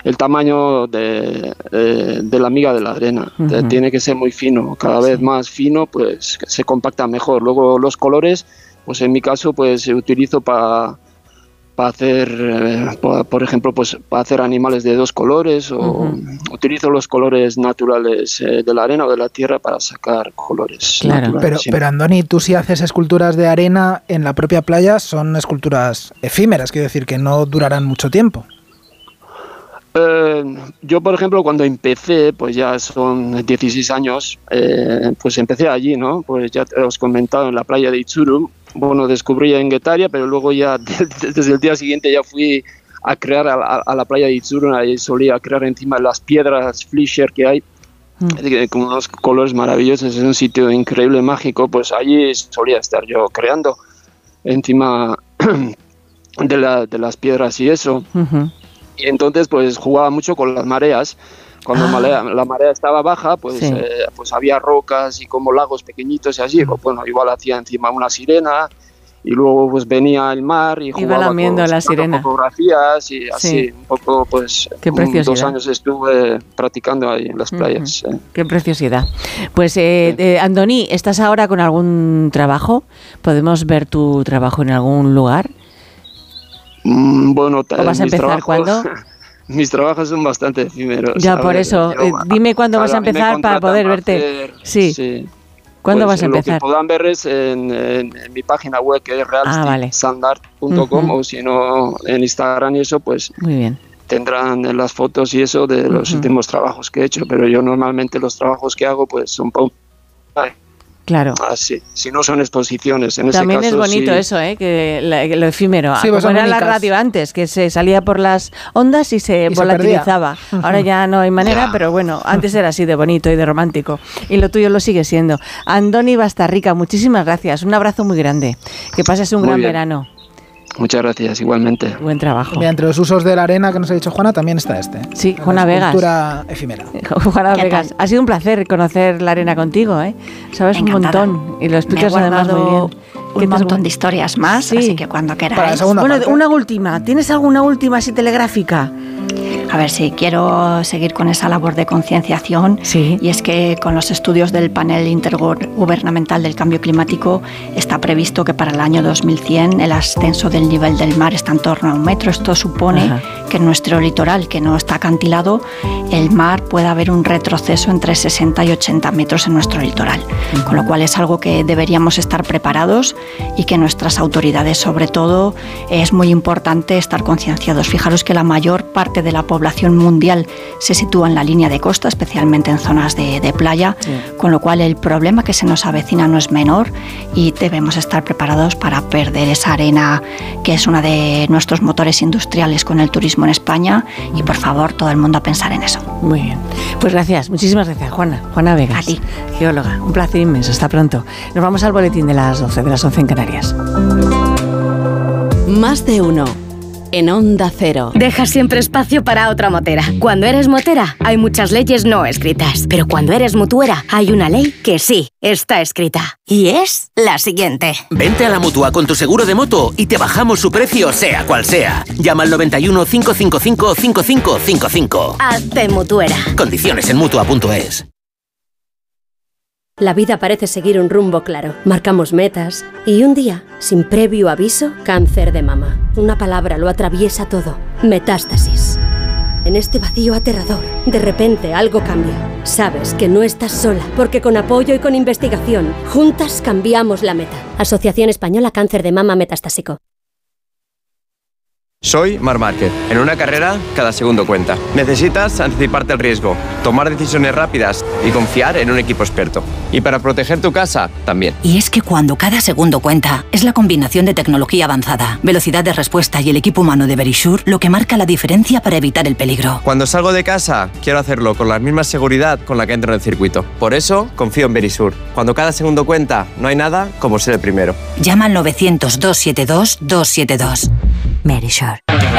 el tamaño de la miga de la arena. Tiene que ser muy fino, cada vez más fino, pues se compacta mejor. Luego los colores, pues en mi caso pues utilizo para hacer, por ejemplo, pues para hacer animales de 2 colores, o utilizo los colores naturales de la arena o de la tierra para sacar colores naturales. Pero Andoni, tú si haces esculturas de arena en la propia playa, son esculturas efímeras, quiero decir que no durarán mucho tiempo. Yo, por ejemplo, cuando empecé, pues ya son 16 años, pues empecé allí, ¿no? Pues ya os he comentado, en la playa de Itxuru. Bueno, descubrí en Guetaria, pero luego ya desde el día siguiente ya fui a crear a la playa de Itxuru. Ahí solía crear encima de las piedras Fleischer que hay, con unos colores maravillosos. Es un sitio increíble, mágico. Pues allí solía estar yo creando encima de las piedras y eso. Y entonces pues jugaba mucho con las mareas. Cuando la marea estaba baja, pues, pues había rocas y como lagos pequeñitos y así. Pues, bueno, igual hacía encima una sirena y luego pues venía el mar y jugaba con la sirena. Fotografías y así un poco, pues 2 años estuve practicando ahí en las playas. Qué preciosidad. Pues Andoni, ¿estás ahora con algún trabajo? ¿Podemos ver tu trabajo en algún lugar? Bueno, ¿O vas a empezar cuándo? Mis trabajos son bastante efímeros. Ya, por eso. Dime cuándo vas a empezar para poder verte. Sí. ¿Cuándo vas a empezar? Lo que puedan ver es en mi página web, que es realsandart.com, o si no, en Instagram y eso, pues muy bien, tendrán las fotos y eso de los últimos trabajos que he hecho. Pero yo normalmente los trabajos que hago pues son claro. Así, si no son exposiciones. En también ese caso, es bonito eso, que lo efímero. Sí, como era la radio antes, que se salía por las ondas y se volatilizaba. Ahora ya no hay manera, pero bueno, antes era así de bonito y de romántico. Y lo tuyo lo sigue siendo. Andoni Bastarrica, muchísimas gracias. Un abrazo muy grande. Que pases un gran verano. Muchas gracias, igualmente. Buen trabajo. Mira, entre los usos de la arena que nos ha dicho Juana, también está este. Sí, Juana Vegas. Escultura efímera. Juana Vegas. Ha sido un placer conocer la arena contigo, ¿eh? Sabes Encantada. Un montón y lo explicas además muy bien. Un montón de historias más, así que cuando queráis. Bueno, una última. ¿Tienes alguna última así telegráfica? A ver, si quiero seguir con esa labor de concienciación, y es que con los estudios del panel intergubernamental del cambio climático está previsto que para el año 2100 el ascenso del nivel del mar está en torno a 1 metro. Esto supone que en nuestro litoral, que no está acantilado, el mar pueda haber un retroceso entre 60 y 80 metros en nuestro litoral, con lo cual es algo que deberíamos estar preparados y que nuestras autoridades, sobre todo, es muy importante estar concienciados. Fijaros que la mayor parte de la población mundial se sitúa en la línea de costa, especialmente en zonas de playa, con lo cual el problema que se nos avecina no es menor y debemos estar preparados para perder esa arena que es uno de nuestros motores industriales con el turismo en España, y por favor todo el mundo a pensar en eso. Muy bien, pues gracias, muchísimas gracias Juana Vegas, a ti, geóloga, un placer inmenso, hasta pronto. Nos vamos al boletín de las 12, de las 11 en Canarias. Más de uno. En Onda Cero. Deja siempre espacio para otra motera. Cuando eres motera, hay muchas leyes no escritas. Pero cuando eres mutuera, hay una ley que sí está escrita. Y es la siguiente. Vente a la Mutua con tu seguro de moto y te bajamos su precio, sea cual sea. Llama al 91 555 5555. Hazte mutuera. Condiciones en Mutua.es. La vida parece seguir un rumbo claro. Marcamos metas y un día, sin previo aviso, cáncer de mama. Una palabra lo atraviesa todo. Metástasis. En este vacío aterrador, de repente algo cambia. Sabes que no estás sola, porque con apoyo y con investigación, juntas cambiamos la meta. Asociación Española Cáncer de Mama Metastásico. Soy Marc Márquez. En una carrera, cada segundo cuenta. Necesitas anticiparte al riesgo, tomar decisiones rápidas y confiar en un equipo experto. Y para proteger tu casa, también. Y es que cuando cada segundo cuenta, es la combinación de tecnología avanzada, velocidad de respuesta y el equipo humano de Verisure lo que marca la diferencia para evitar el peligro. Cuando salgo de casa, quiero hacerlo con la misma seguridad con la que entro en el circuito. Por eso, confío en Verisure. Cuando cada segundo cuenta, no hay nada como ser el primero. Llama al 900-272-272. Verisure.